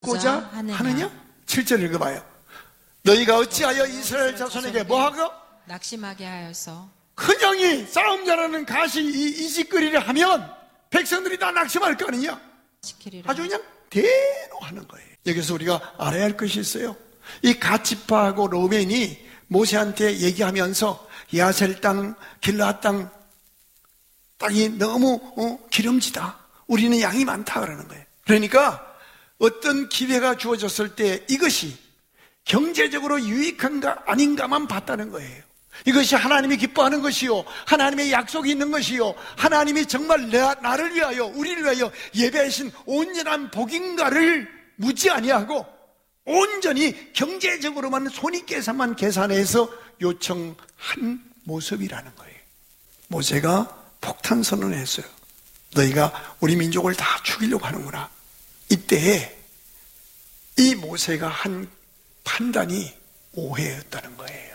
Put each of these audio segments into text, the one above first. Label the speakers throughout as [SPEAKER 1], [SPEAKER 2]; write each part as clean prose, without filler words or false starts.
[SPEAKER 1] 고자 하느냐? 7절 읽어봐요. 너희가 어찌하여 이스라엘 자손에게 뭐하고?
[SPEAKER 2] 낙심하게 하여서
[SPEAKER 1] 큰형이 싸움 잘하는 가시 이 짓거리를 하면 백성들이 다 낙심할 거 아니냐?
[SPEAKER 2] 지키리라.
[SPEAKER 1] 아주 그냥 대노하는 거예요. 여기서 우리가 알아야 할 것이 있어요. 이 갓지파하고 로벤이 모세한테 얘기하면서 야셀 땅, 길르앗 땅이 너무 기름지다. 우리는 양이 많다 그러는 거예요. 그러니까 어떤 기회가 주어졌을 때 이것이 경제적으로 유익한가 아닌가만 봤다는 거예요. 이것이 하나님이 기뻐하는 것이요, 하나님의 약속이 있는 것이요, 하나님이 정말 나를 위하여, 우리를 위하여 예배하신 온전한 복인가를 묻지 아니하고 온전히 경제적으로만 손익계산만 계산해서 요청한 모습이라는 거예요. 모세가 폭탄 선언을 했어요. 너희가 우리 민족을 다 죽이려고 하는구나. 이때에 이 모세가 한 판단이 오해였다는 거예요.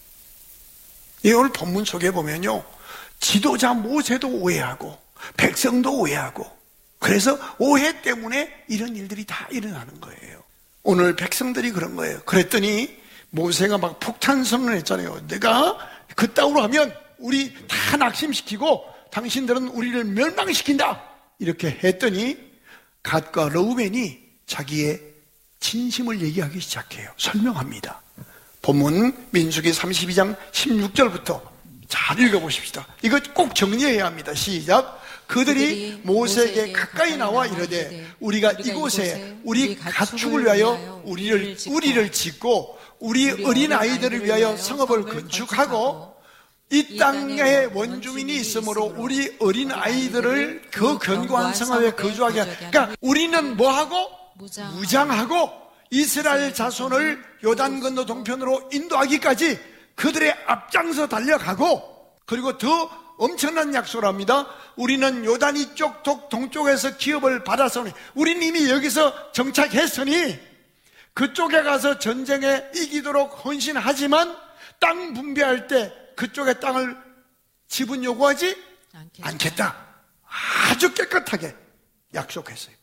[SPEAKER 1] 이 오늘 본문 속에 보면요, 지도자 모세도 오해하고 백성도 오해하고, 그래서 오해 때문에 이런 일들이 다 일어나는 거예요. 오늘 백성들이 그런 거예요. 그랬더니 모세가 막 폭탄 선언을 했잖아요. 내가 그따위로 하면 우리 다 낙심시키고 당신들은 우리를 멸망시킨다, 이렇게 했더니 갓과 러우벤이 자기의 진심을 얘기하기 시작해요. 설명합니다. 본문 민수기 32장 16절부터 잘 읽어보십시다. 이거 꼭 정리해야 합니다. 시작. 그들이 모세에게 가까이 나와 이르되 우리가 이곳에 우리 가축을 위하여 우리를 짓고 우리 어린아이들을 위하여 성읍을 건축하고 이 땅에 원주민이 있으므로 우리 어린아이들을 그 견고한 성읍에 거주하게 하라. 그러니까 우리는 뭐하고? 무장하고 이스라엘 자손을 요단 건너 동편으로 인도하기까지 그들의 앞장서 달려가고, 그리고 더 엄청난 약속을 합니다. 우리는 요단 이쪽 동쪽에서 기업을 받았으니, 우리는 이미 여기서 정착했으니 그쪽에 가서 전쟁에 이기도록 헌신하지만 땅 분배할 때 그쪽의 땅을 지분 요구하지 않겠다. 아주 깨끗하게 약속했어요.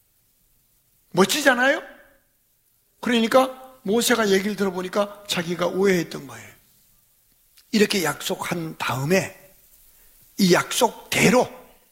[SPEAKER 1] 멋지잖아요? 그러니까 모세가 얘기를 들어보니까 자기가 오해했던 거예요. 이렇게 약속한 다음에 이 약속대로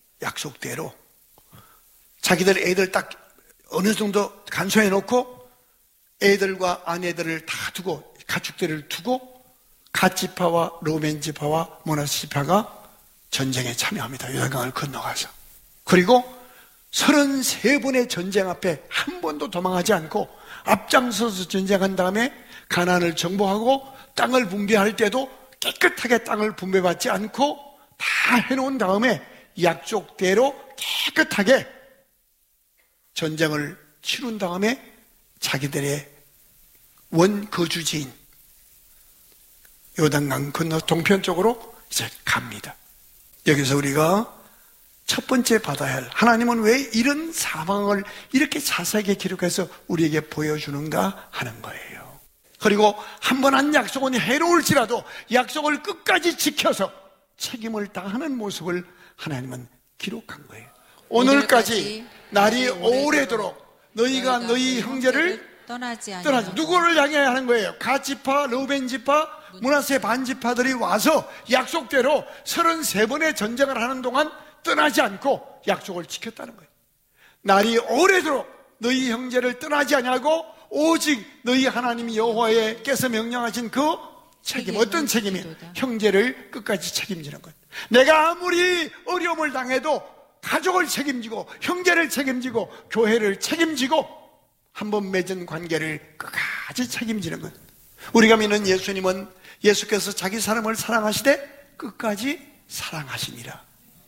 [SPEAKER 1] 자기들 애들 딱 어느 정도 간소해 놓고 애들과 아내들을 다 두고, 가축들을 두고 갓지파와 로벤지파와 므낫세지파가 전쟁에 참여합니다. 요단강을 건너가서. 그리고 33번의 전쟁 앞에 한 번도 도망하지 않고 앞장서서 전쟁한 다음에 가나안을 정복하고 땅을 분배할 때도 깨끗하게 땅을 분배받지 않고 다 해놓은 다음에 약속대로 깨끗하게 전쟁을 치룬 다음에 자기들의 원거주지인 요단강 건너 동편 쪽으로 이제 갑니다. 여기서 우리가 첫 번째 받아야 할, 하나님은 왜 이런 상황을 이렇게 자세하게 기록해서 우리에게 보여주는가 하는 거예요. 그리고 한 번 한 약속은 해로울지라도 약속을 끝까지 지켜서 책임을 다하는 모습을 하나님은 기록한 거예요. 오늘까지 날이 오래도록 너희가 너희 형제를 떠나지. 누구를 향해 하는 거예요? 갓지파, 러우벤지파, 므낫세 반지파들이 와서 약속대로 33번의 전쟁을 하는 동안 떠나지 않고 약속을 지켰다는 거예요. 날이 오래도록 너희 형제를 떠나지 아니하고 오직 너희 하나님 여호와께서 명령하신 그 책임, 어떤 책임이? 형제를 끝까지 책임지는 거예요. 내가 아무리 어려움을 당해도 가족을 책임지고 형제를 책임지고 교회를 책임지고 한번 맺은 관계를 끝까지 책임지는 거예요. 우리가 믿는 예수님은 예수께서 자기 사람을 사랑하시되 끝까지 사랑하시니라.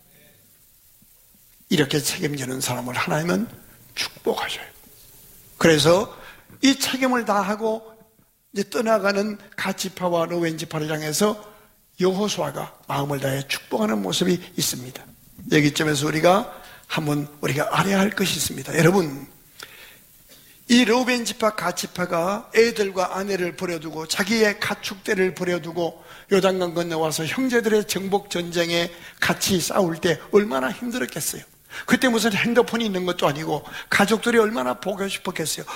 [SPEAKER 1] 이렇게 책임지는 사람을 하나님은 축복하셔요. 그래서 이 책임을 다하고 이제 떠나가는 갓지파와 러우벤지파를 향해서 여호수아가 마음을 다해 축복하는 모습이 있습니다. 여기쯤에서 우리가 알아야 할 것이 있습니다. 여러분, 이 러우벤지파, 갓지파가 애들과 아내를 버려두고 자기의 가축들을 버려두고 요단강 건너와서 형제들의 정복 전쟁에 같이 싸울 때 얼마나 힘들었겠어요. 그때 무슨 핸드폰이 있는 것도 아니고 가족들이 얼마나 보고 싶었겠어요.